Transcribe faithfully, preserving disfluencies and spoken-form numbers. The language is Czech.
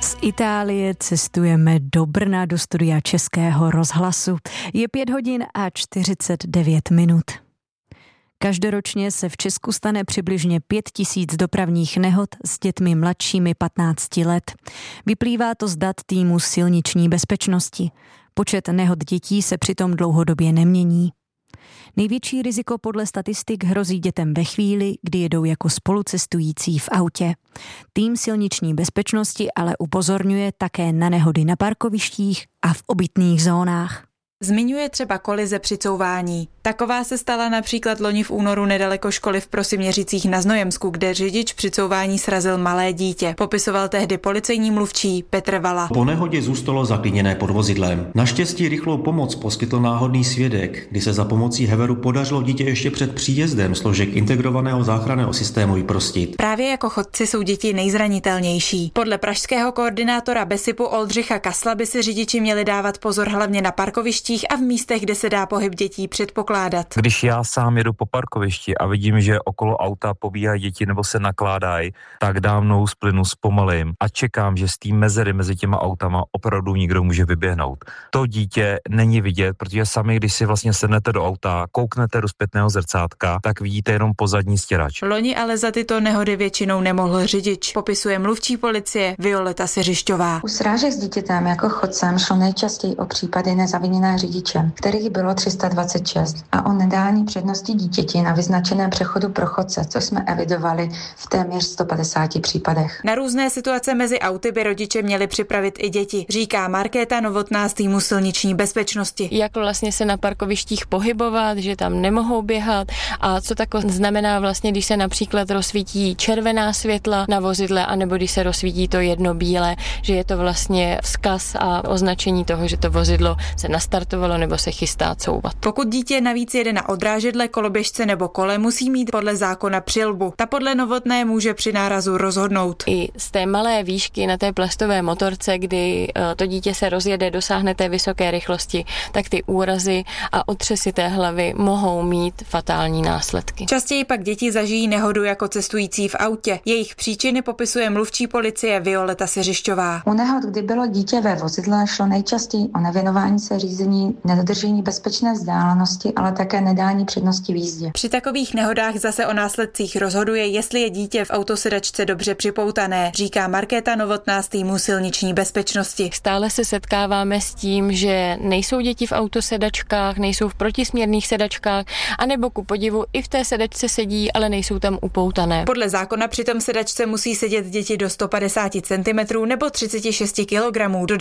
Z Itálie cestujeme do Brna, do studia Českého rozhlasu. Je pět hodin a čtyřicet devět minut. Každoročně se v Česku stane přibližně pět tisíc dopravních nehod s dětmi mladšími patnácti let. Vyplývá to z dat týmu silniční bezpečnosti. Počet nehod dětí se přitom dlouhodobě nemění. Největší riziko podle statistik hrozí dětem ve chvíli, kdy jedou jako spolucestující v autě. Tým silniční bezpečnosti ale upozorňuje také na nehody na parkovištích a v obytných zónách. Zmiňuje třeba kolize při couvání. Taková se stala například loni v únoru nedaleko školy v Prosiměřicích na Znojemsku, kde řidič při couvání srazil malé dítě. Popisoval tehdy policejní mluvčí Petr Vala. Po nehodě zůstalo zaklíněné pod vozidlem. Naštěstí rychlou pomoc poskytl náhodný svědek, kdy se za pomocí Heveru podařilo dítě ještě před příjezdem složek integrovaného záchranného systému vyprostit. Právě jako chodci jsou děti nejzranitelnější. Podle pražského koordinátora Besipu Oldřicha Kasla by si řidiči měli dávat pozor hlavně na parkovištích a v místech, kde se dá pohyb dětí předpokládat. Když já sám jedu po parkovišti a vidím, že okolo auta pobíhají děti nebo se nakládají, tak dám nohu z plynu, zpomalím a čekám, že z té mezery mezi těma autama opravdu někdo může vyběhnout. To dítě není vidět, protože sami, když si vlastně sednete do auta, kouknete do zpětného zrcátka, tak vidíte jenom pozadní stěrač. Loni ale za tyto nehody většinou nemohl řidič, popisuje mluvčí policie Violeta Seřišťová. U srážek s dítětem jako chodcem šlo nejčastěji o případy nezaviněné řidičem, kterých bylo tři sta dvacet šest, a o nedání přednosti dítěti na vyznačeném přechodu pro chodce, co jsme evidovali v téměř sto padesáti případech. Na různé situace mezi auty by rodiče měli připravit i děti, říká Markéta Novotná z týmu silniční bezpečnosti. Jak vlastně se na parkovištích pohybovat, že tam nemohou běhat a co tak znamená vlastně, když se například rozsvítí červená světla na vozidle, anebo když se rozsvítí to jedno bílé, že je to vlastně vzkaz a označení toho, že to vozidlo se nastartovalo nebo se chystá couvat. Pokud dítě navíc jede na odrážedle, koloběžce nebo kole, musí mít podle zákona přilbu. Ta podle Novotné může při nárazu rozhodnout. I z té malé výšky na té plastové motorce, kdy to dítě se rozjede, dosáhne té vysoké rychlosti, tak ty úrazy a otřesy té hlavy mohou mít fatální následky. Častěji pak děti zažijí nehodu jako cestující v autě. Jejich příčiny popisuje mluvčí policie Violeta Seřišťová. U nehod, kdy bylo dítě ve vozidle, šlo nejčastěji o nevěnování se řízení, nedodržení bezpečné vzdálenosti, ale také nedání přednosti v jízdě. Při takových nehodách zase o následcích rozhoduje, jestli je dítě v autosedačce dobře připoutané, říká Markéta Novotná z týmu silniční bezpečnosti. Stále se setkáváme s tím, že nejsou děti v autosedačkách, nejsou v protisměrných sedačkách, anebo ku podivu i v té sedačce sedí, ale nejsou tam upoutané. Podle zákona přitom sedačce musí sedět děti do sto padesát centimetrů nebo třicet šest kilogramů,